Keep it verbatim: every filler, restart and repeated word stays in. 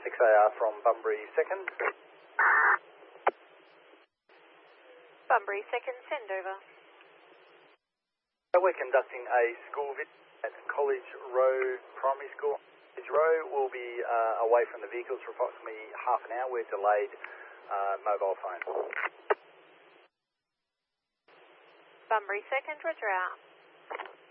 six A R from Bunbury second. Bunbury second, send over. We're conducting a school visit at College Row Primary School. College Row will be uh, away from the vehicles for approximately half an hour. We're delayed uh, mobile phone. Bunbury second, roger out.